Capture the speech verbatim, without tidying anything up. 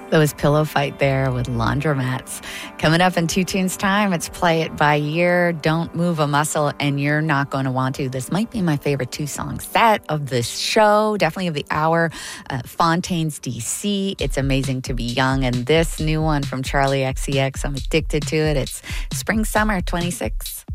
That was Pillow Fight there with Laundromats. Coming up in two tunes time, it's Play It By Ear, Don't Move a Muscle, and You're Not Going to Want To. This might be my favorite two-song set of this show, definitely of the hour. Uh, Fontaine's D C, It's Amazing to Be Young, and this new one from Charlie X C X, I'm addicted to it. It's Spring Summer twenty-six.